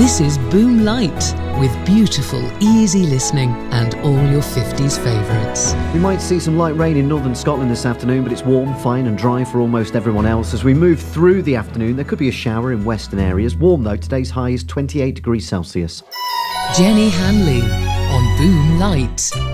This is Boom Light, with beautiful, easy listening and all your 50s favourites. We might see some light rain in northern Scotland this afternoon, but it's warm, fine and dry for almost everyone else. As we move through the afternoon, there could be a shower in western areas. Warm though, today's high is 28 degrees Celsius. Jenny Hanley on Boom Light.